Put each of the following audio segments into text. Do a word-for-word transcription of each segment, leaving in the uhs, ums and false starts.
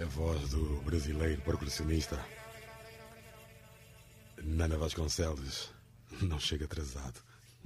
A voz do brasileiro percussionista Nana Vasconcelos não chega atrasado.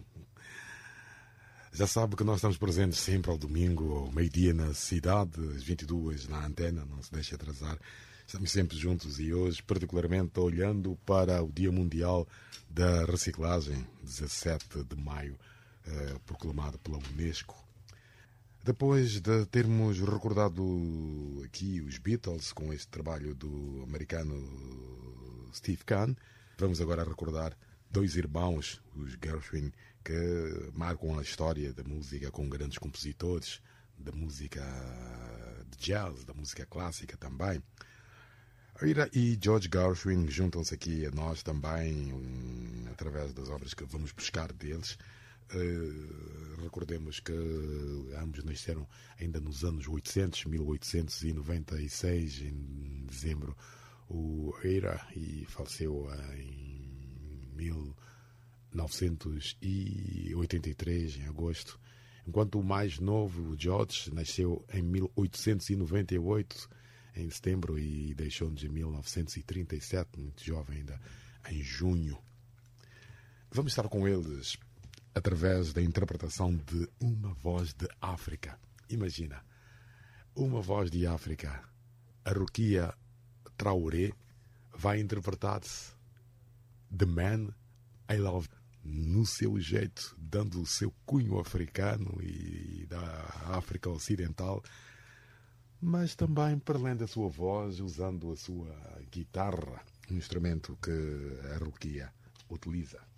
Já sabe que nós estamos presentes sempre ao domingo, ao meio-dia na cidade, às vinte e duas na antena, não se deixe atrasar. Estamos sempre juntos e hoje, particularmente, olhando para o Dia Mundial da Reciclagem, dezassete de maio, eh, proclamado pela Unesco. Depois de termos recordado aqui os Beatles com este trabalho do americano Steve Kahn, vamos agora recordar dois irmãos, os Gershwin, que marcam a história da música com grandes compositores, da música de jazz, da música clássica também. Ira e George Gershwin juntam-se aqui a nós também, um, através das obras que vamos buscar deles. Uh, recordemos que ambos nasceram ainda nos anos oitocentos, mil oitocentos e noventa e seis, em dezembro, o Ira, e faleceu em mil novecentos e oitenta e três, em agosto, enquanto o mais novo, o George, nasceu em mil oitocentos e noventa e oito, em setembro, e deixou-nos em mil novecentos e trinta e sete, muito jovem ainda, em junho. Vamos estar com eles através da interpretação de Uma Voz de África. Imagina, Uma Voz de África. A Rukia Traoré vai interpretar-se The Man I Love no seu jeito, dando o seu cunho africano e da África Ocidental, mas também, para além da sua voz, usando a sua guitarra, um instrumento que a Rukia utiliza.